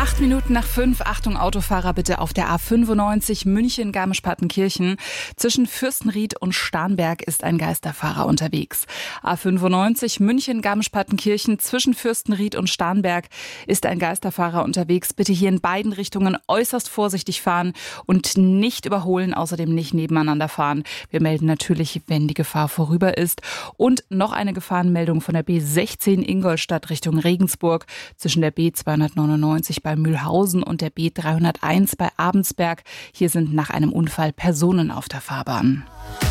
8 Minuten nach 5. Achtung, Autofahrer bitte auf der A95 München-Garmisch-Partenkirchen. Zwischen Fürstenried und Starnberg ist ein Geisterfahrer unterwegs. A95 München-Garmisch-Partenkirchen zwischen Fürstenried und Starnberg ist ein Geisterfahrer unterwegs. Bitte hier in beiden Richtungen äußerst vorsichtig fahren und nicht überholen, außerdem nicht nebeneinander fahren. Wir melden natürlich, wenn die Gefahr vorüber ist. Und noch eine Gefahrenmeldung von der B16 Ingolstadt Richtung Regensburg zwischen der B299 bei Mühlhausen und der B301 bei Abensberg. Hier sind nach einem Unfall Personen auf der Fahrbahn.